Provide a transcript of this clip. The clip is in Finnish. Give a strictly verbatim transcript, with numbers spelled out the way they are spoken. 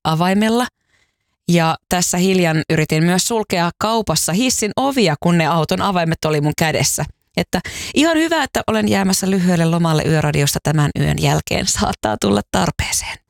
avaimella. Ja tässä hiljan yritin myös sulkea kaupassa hissin ovia, kun ne auton avaimet oli mun kädessä. Että ihan hyvä, että olen jäämässä lyhyelle lomalle Yöradiosta tämän yön jälkeen. Saattaa tulla tarpeeseen.